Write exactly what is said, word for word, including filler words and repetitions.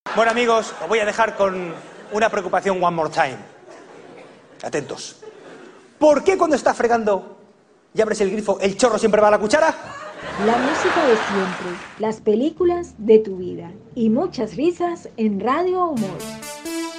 Bueno, amigos, os voy a dejar con una preocupación one more time. Atentos. ¿Por qué cuando estás fregando y abres el grifo, el chorro siempre va a la cuchara? La música de siempre, las películas de tu vida y muchas risas en Radio Humor.